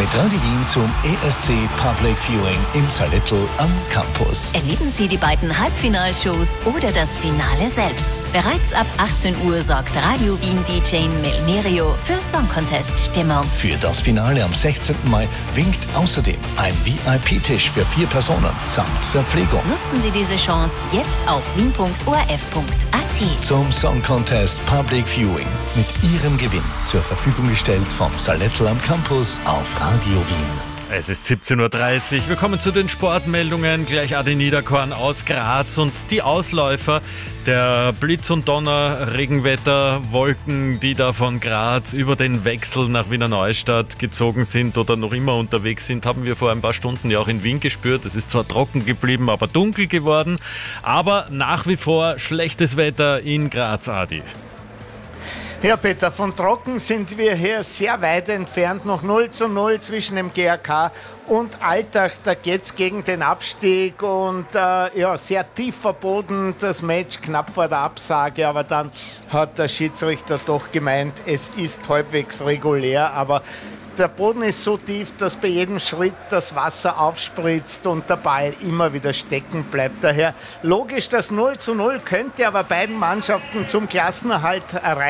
mit Radio Wien zum ESC Public Viewing im Salettl am Campus. Erleben Sie die beiden Halbfinalshows oder das Finale selbst. Bereits ab 18 Uhr sorgt Radio Wien DJ Melnerio für Song Contest Stimmung. Für das Finale am 16. Mai winkt außerdem ein VIP-Tisch für 4 Personen samt Verpflegung. Nutzen Sie diese Chance jetzt auf wien.orf.at. Zum Song Contest Public Viewing mit Ihrem Gewinn zur Verfügung gestellt vom Salettl am Campus auf Radio Wien. Es ist 17:30 Uhr. Wir kommen zu den Sportmeldungen. Gleich Adi Niederkorn aus Graz und die Ausläufer der Blitz- und Donner, Regenwetter, Wolken, die da von Graz über den Wechsel nach Wiener Neustadt gezogen sind oder noch immer unterwegs sind, haben wir vor ein paar Stunden ja auch in Wien gespürt. Es ist zwar trocken geblieben, aber dunkel geworden. Aber nach wie vor schlechtes Wetter in Graz, Adi. Ja, Peter, von trocken sind wir hier sehr weit entfernt. Noch 0:0 zwischen dem GAK und Altach. Da geht es gegen den Abstieg und sehr tiefer Boden. Das Match knapp vor der Absage, aber dann hat der Schiedsrichter doch gemeint, es ist halbwegs regulär, aber der Boden ist so tief, dass bei jedem Schritt das Wasser aufspritzt und der Ball immer wieder stecken bleibt. Daher logisch, das 0:0 könnte aber beiden Mannschaften zum Klassenerhalt erreichen.